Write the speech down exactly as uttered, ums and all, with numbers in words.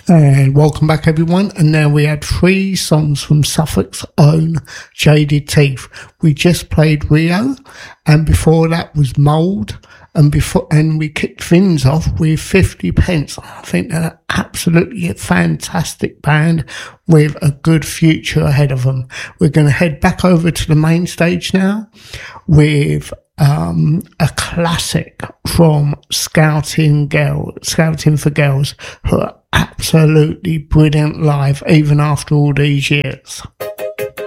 And welcome back, everyone. And now we had three songs from Suffolk's own Jaded Teeth. We just played Rio, and before that was Mould, and before and we kicked things off with fifty pence. I think they're absolutely a fantastic band with a good future ahead of them. We're going to head back over to the main stage now with um a classic from Scouting Girl, Scouting for Girls, who are absolutely brilliant live, even after all these years.